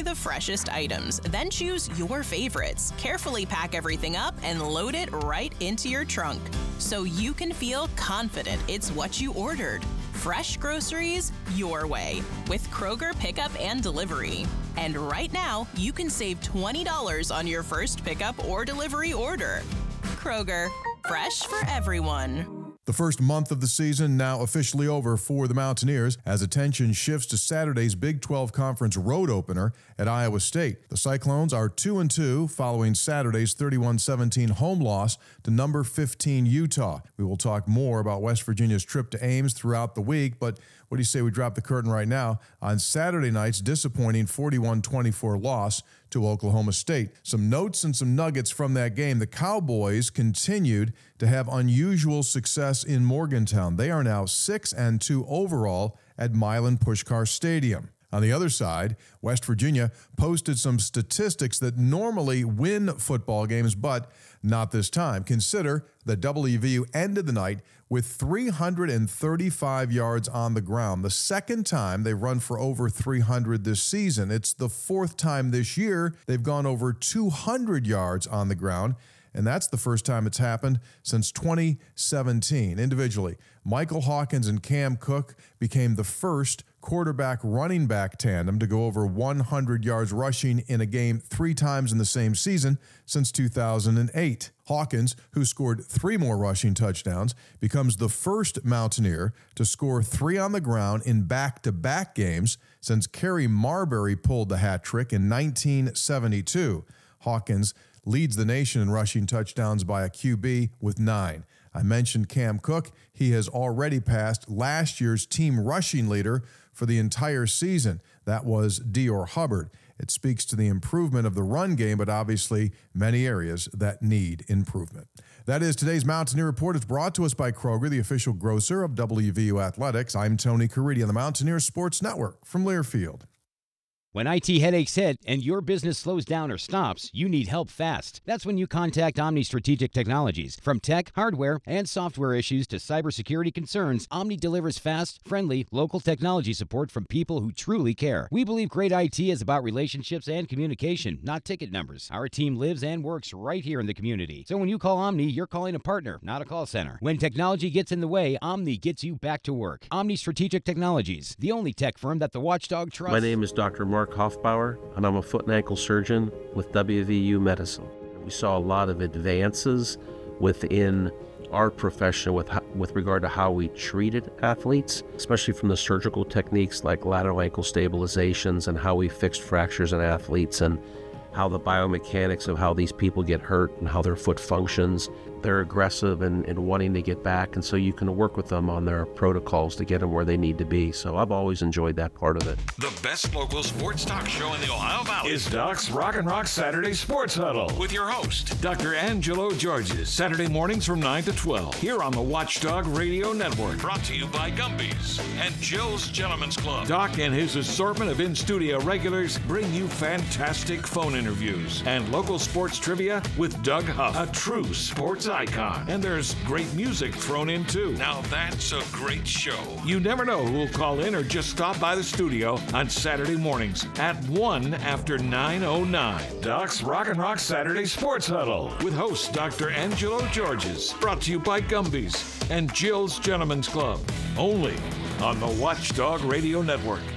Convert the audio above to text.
the freshest items, then choose your favorites. Carefully pack everything up and load it right into your trunk so you can feel confident it's what you ordered. Fresh groceries your way with Kroger Pickup and Delivery. And right now, you can save $20 on your first pickup or delivery order. Kroger, fresh for everyone. The first month of the season now officially over for the Mountaineers as attention shifts to Saturday's Big 12 Conference road opener at Iowa State. The Cyclones are 2-2 following Saturday's 31-17 home loss to number 15 Utah. We will talk more about West Virginia's trip to Ames throughout the week, but what do you say we drop the curtain right now on Saturday night's disappointing 41-24 loss to Oklahoma State? Some notes and some nuggets from that game. The Cowboys continued to have unusual success in Morgantown. They are now 6-2 overall at Milan Puskar Stadium. On the other side, West Virginia posted some statistics that normally win football games, but not this time. Consider that WVU ended the night with 335 yards on the ground, the second time they've run for over 300 this season. It's the fourth time this year they've gone over 200 yards on the ground, and that's the first time it's happened since 2017. Individually, Michael Hawkins and Cam Cook became the first quarterback-running back tandem to go over 100 yards rushing in a game 3 times in the same season since 2008. Hawkins, who scored 3 more rushing touchdowns, becomes the first Mountaineer to score 3 on the ground in back-to-back games since Kerry Marbury pulled the hat trick in 1972. Hawkins leads the nation in rushing touchdowns by a QB with 9. I mentioned Cam Cook. He has already passed last year's team rushing leader for the entire season. That was Dior Hubbard. It speaks to the improvement of the run game, but obviously many areas that need improvement. That is today's Mountaineer Report. It's brought to us by Kroger, the official grocer of WVU Athletics. I'm Tony Caridi on the Mountaineer Sports Network from Learfield. When IT headaches hit and your business slows down or stops, you need help fast. That's when you contact Omni Strategic Technologies. From tech, hardware, and software issues to cybersecurity concerns, Omni delivers fast, friendly, local technology support from people who truly care. We believe great IT is about relationships and communication, not ticket numbers. Our team lives and works right here in the community. So when you call Omni, you're calling a partner, not a call center. When technology gets in the way, Omni gets you back to work. Omni Strategic Technologies, the only tech firm that the Watchdog trusts. My name is Dr. Mark Hoffbauer, and I'm a foot and ankle surgeon with WVU Medicine. We saw a lot of advances within our profession with regard to how we treated athletes, especially from the surgical techniques like lateral ankle stabilizations and how we fixed fractures in athletes and how the biomechanics of how these people get hurt and how their foot functions. They're aggressive and wanting to get back, and so you can work with them on their protocols to get them where they need to be. So I've always enjoyed that part of it. The best local sports talk show in the Ohio Valley is Doc's Rock and Rock Saturday Sports Huddle with your host, Dr. Angelo Georges, Saturday mornings from 9 to 12 here on the Watchdog Radio Network. Brought to you by Gumby's and Jill's Gentlemen's Club. Doc and his assortment of in-studio regulars bring you fantastic phone interviews and local sports trivia with Doug Huff, a true sports icon. And there's great music thrown in too. Now that's a great show. You never know who will call in or just stop by the studio on Saturday mornings at 1 after 9:09. Doc's Rock and Rock Saturday Sports Huddle with host Dr. Angelo Georges. Brought to you by Gumby's and Jill's Gentlemen's Club. Only on the Watchdog Radio Network.